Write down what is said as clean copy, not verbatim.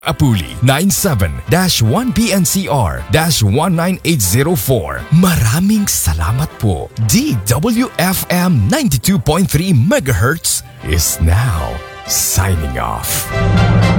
Apuli 97-1PNCR-19804. Maraming salamat po. DWFM 92.3 MHz is now signing off.